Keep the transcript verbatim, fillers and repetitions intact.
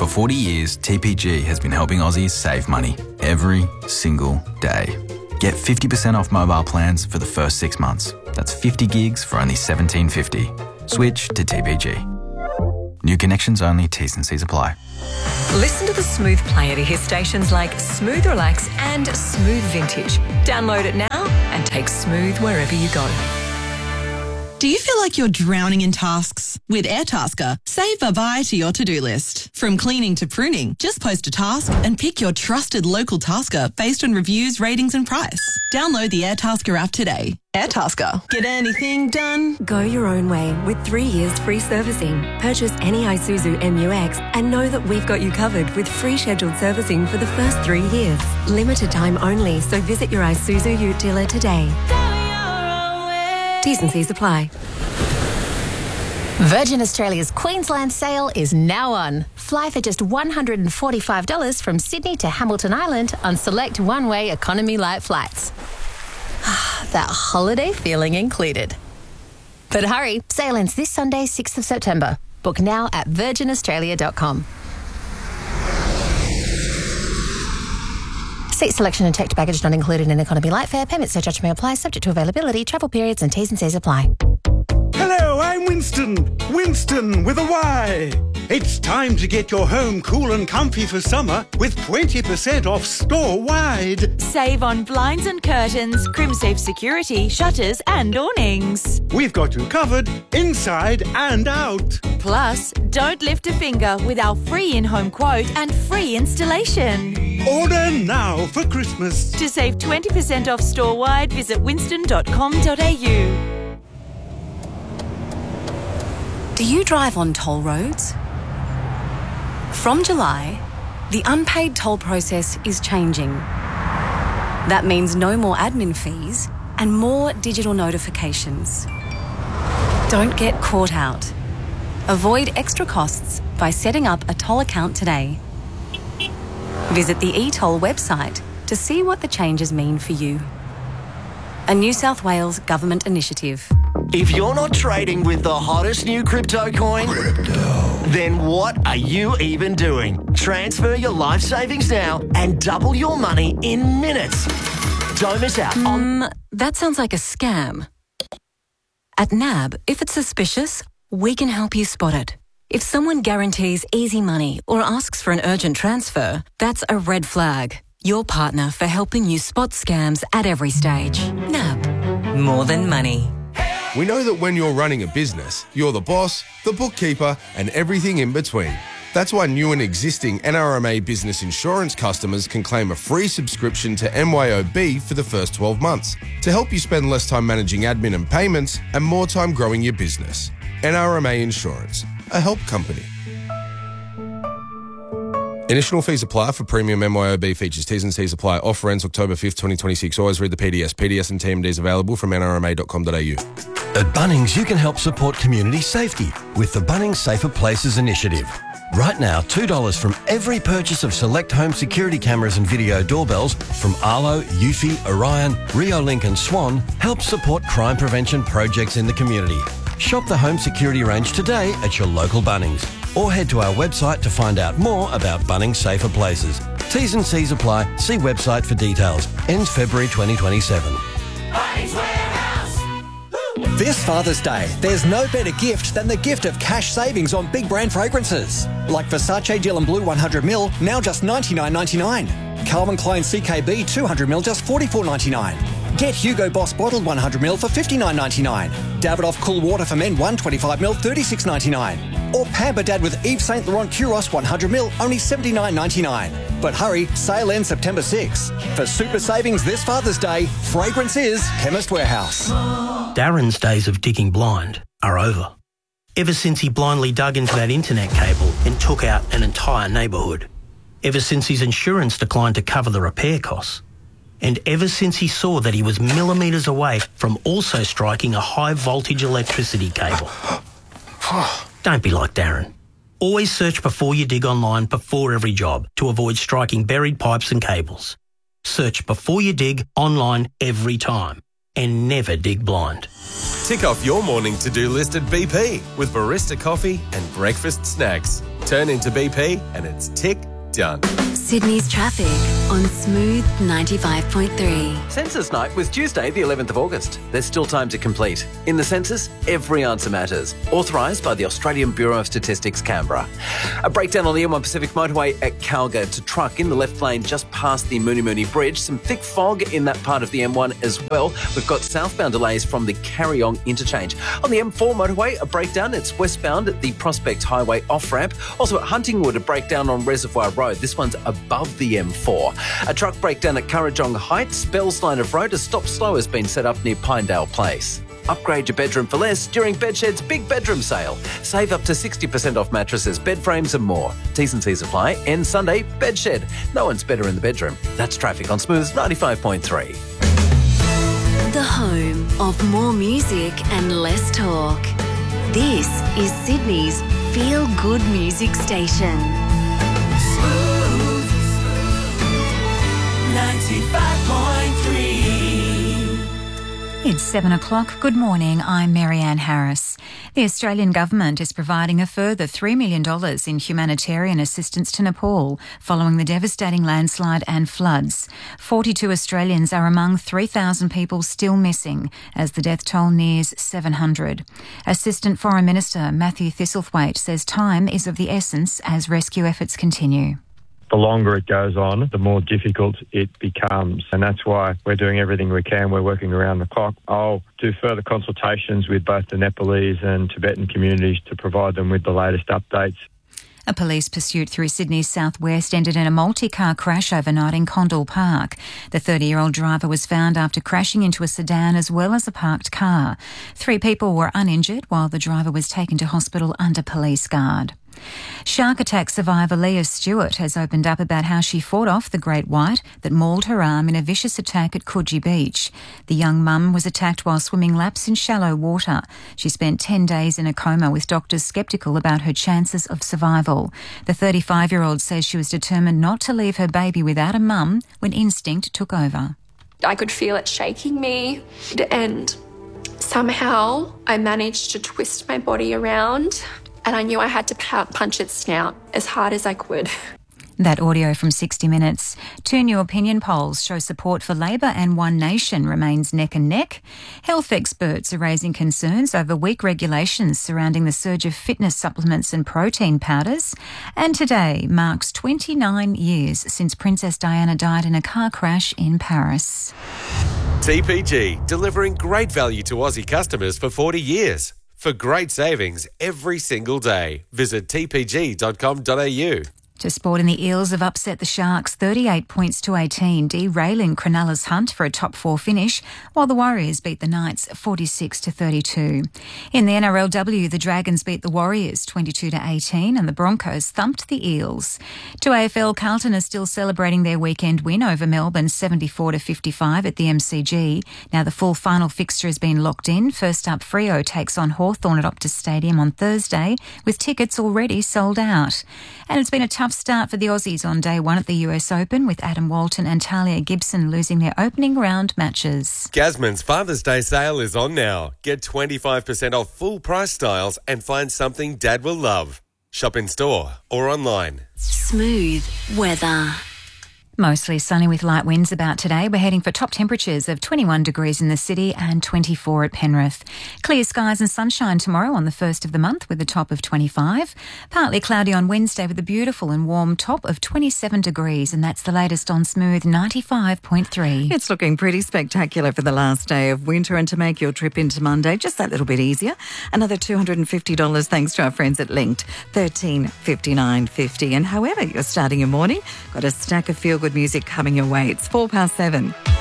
For forty years, T P G has been helping Aussies save money every single day. Get fifty percent off mobile plans for the first six months. That's fifty gigs for only seventeen fifty. Switch to T P G. New connections only, T's and C's apply. Listen to the Smooth player to hear stations like Smooth Relax and Smooth Vintage. Download it now and take Smooth wherever you go. Do you feel like you're drowning in tasks? With Airtasker, say bye-bye to your to-do list. From cleaning to pruning, just post a task and pick your trusted local tasker based on reviews, ratings and price. Download the Airtasker app today. Airtasker. Get anything done? Go your own way with three years free servicing. Purchase any Isuzu M U X and know that we've got you covered with free scheduled servicing for the first three years. Limited time only, so visit your Isuzu Ute dealer today. T's and C's apply. Virgin Australia's Queensland sale is now on. Fly for just one hundred forty-five dollars from Sydney to Hamilton Island on select one-way economy light flights. That holiday feeling included. But hurry, sale ends this Sunday, sixth of September. Book now at virgin australia dot com. Seat selection and checked baggage not included in economy light fare. Payment surcharge may apply, subject to availability, travel periods and T's and C's apply. Hello, I'm Winston. Winston with a Y. It's time to get your home cool and comfy for summer with twenty percent off store-wide. Save on blinds and curtains, Crimsafe security, shutters and awnings. We've got you covered inside and out. Plus, don't lift a finger with our free in-home quote and free installation. Order now for Christmas. To save twenty percent off store-wide, visit winston dot com dot a u. Do you drive on toll roads? From July, the unpaid toll process is changing. That means no more admin fees and more digital notifications. Don't get caught out. Avoid extra costs by setting up a toll account today. Visit the eToll website to see what the changes mean for you. A New South Wales government initiative. If you're not trading with the hottest new crypto coin, crypto. Then what are you even doing? Transfer your life savings now and double your money in minutes. Don't miss out on... Um, that sounds like a scam. At N A B, if it's suspicious, we can help you spot it. If someone guarantees easy money or asks for an urgent transfer, that's a red flag. Your partner for helping you spot scams at every stage. N A B. More than money. We know that when you're running a business, you're the boss, the bookkeeper, and everything in between. That's why new and existing N R M A Business Insurance customers can claim a free subscription to M Y O B for the first twelve months to help you spend less time managing admin and payments and more time growing your business. N R M A Insurance, a help company. Initial fees apply for premium M Y O B features. T's and C's apply. Offer ends October fifth, twenty twenty-six. Always read the P D S. P D S and T M Ds available from N R M A dot com dot a u. At Bunnings, you can help support community safety with the Bunnings Safer Places initiative. Right now, two dollars from every purchase of select home security cameras and video doorbells from Arlo, Eufy, Orion, Riolink and Swan helps support crime prevention projects in the community. Shop the home security range today at your local Bunnings or head to our website to find out more about Bunnings Safer Places. T's and C's apply. See website for details. Ends February twenty twenty-seven. Bunnings Warehouse. This Father's Day, there's no better gift than the gift of cash savings on big brand fragrances. Like Versace Dylan Blue one hundred mil, now just ninety-nine ninety-nine. Calvin Klein C K B two hundred mil, just forty-four ninety-nine. Get Hugo Boss bottled one hundred mil for fifty-nine ninety-nine. Davidoff Cool Water for Men one twenty-five mil, thirty-six ninety-nine. Or Pamper Dad with Yves Saint Laurent Curos one hundred mil, only seventy-nine ninety-nine. But hurry, sale ends September sixth. For super savings this Father's Day, fragrance is Chemist Warehouse. Darren's days of digging blind are over. Ever since he blindly dug into that internet cable and took out an entire neighbourhood. Ever since his insurance declined to cover the repair costs. And ever since he saw that he was millimetres away from also striking a high voltage electricity cable. Don't be like Darren. Always search before you dig online before every job to avoid striking buried pipes and cables. Search before you dig online every time. And never dig blind. Tick off your morning to-do list at B P with barista coffee and breakfast snacks Turn into B P and it's tick done. Sydney's traffic on Smooth ninety-five point three. Census night was Tuesday, the eleventh of August. There's still time to complete. In the census, every answer matters. Authorised by the Australian Bureau of Statistics, Canberra. A breakdown on the M one Pacific motorway at Calgary to truck in the left lane just past the Mooney Mooney Bridge. Some thick fog in that part of the M one as well. We've got southbound delays from the Carryong interchange. On the M four motorway, a breakdown. It's westbound at the Prospect Highway off-ramp. Also at Huntingwood, a breakdown on Reservoir Road. This one's above the M four. A truck breakdown at Currajong Heights. Bell's Line of Road. A stop slow has been set up near Pinedale Place. Upgrade your bedroom for less during Bedshed's big bedroom sale. Save up to sixty percent off mattresses, bed frames and more. T's and C's apply. End Sunday, Bedshed. No one's better in the bedroom. That's traffic on Smooth ninety-five point three. The home of more music and less talk. This is Sydney's feel-good music station. Smooth ninety-five point three. It's seven o'clock. Good morning. I'm Marianne Harris. The Australian government is providing a further three million dollars in humanitarian assistance to Nepal following the devastating landslide and floods. forty-two Australians are among three thousand people still missing as the death toll nears seven hundred. Assistant Foreign Minister Matthew Thistlethwaite says time is of the essence as rescue efforts continue. The longer it goes on, the more difficult it becomes. And that's why we're doing everything we can. We're working around the clock. I'll do further consultations with both the Nepalese and Tibetan communities to provide them with the latest updates. A police pursuit through Sydney's southwest ended in a multi-car crash overnight in Condell Park. The thirty-year-old driver was found after crashing into a sedan as well as a parked car. Three people were uninjured while the driver was taken to hospital under police guard. Shark attack survivor Leah Stewart has opened up about how she fought off the great white that mauled her arm in a vicious attack at Coogee Beach. The young mum was attacked while swimming laps in shallow water. She spent ten days in a coma with doctors sceptical about her chances of survival. The thirty-five-year-old says she was determined not to leave her baby without a mum when instinct took over. I could feel it shaking me, and somehow I managed to twist my body around. And I knew I had to punch its snout as hard as I could. That audio from sixty minutes. Two new opinion polls show support for Labor and One Nation remains neck and neck. Health experts are raising concerns over weak regulations surrounding the surge of fitness supplements and protein powders. And today marks twenty-nine years since Princess Diana died in a car crash in Paris. T P G, delivering great value to Aussie customers for forty years. For great savings every single day, visit t p g dot com dot a u. To sport, in the Eels have upset the Sharks thirty-eight points to eighteen, derailing Cronulla's hunt for a top four finish, while the Warriors beat the Knights forty-six to thirty-two. In the N R L W, the Dragons beat the Warriors twenty-two to eighteen and the Broncos thumped the Eels. To A F L, Carlton are still celebrating their weekend win over Melbourne seventy-four to fifty-five at the M C G. Now the full final fixture has been locked in. First up, Freo takes on Hawthorn at Optus Stadium on Thursday, with tickets already sold out. And it's been a tough start for the Aussies on day one at the U S Open, with Adam Walton and Talia Gibson losing their opening round matches. Gasman's Father's Day sale is on now. Get twenty-five percent off full price styles and find something Dad will love. Shop in store or online. Smooth weather. Mostly sunny with light winds about today. We're heading for top temperatures of twenty-one degrees in the city and twenty-four at Penrith. Clear skies and sunshine tomorrow on the first of the month with a top of twenty-five. Partly cloudy on Wednesday with a beautiful and warm top of twenty-seven degrees. And that's the latest on Smooth ninety-five point three. It's looking pretty spectacular for the last day of winter, and to make your trip into Monday just that little bit easier, another two hundred fifty dollars thanks to our friends at Linked, thirteen fifty-nine fifty. And however you're starting your morning, got a stack of feel good music coming your way. It's four past seven.